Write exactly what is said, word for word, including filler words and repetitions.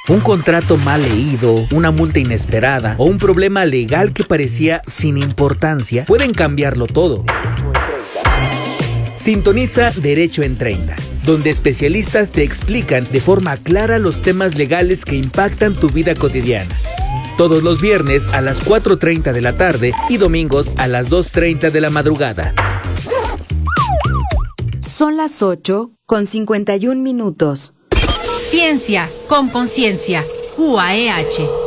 Un contrato mal leído, una multa inesperada o un problema legal que parecía sin importancia pueden cambiarlo todo. Sintoniza Derecho en treinta, donde especialistas te explican de forma clara los temas legales que impactan tu vida cotidiana. Todos los viernes a las cuatro treinta de la tarde y domingos a las dos treinta de la madrugada. Son las ocho con cincuenta y un minutos. Ciencia con conciencia. U A E H.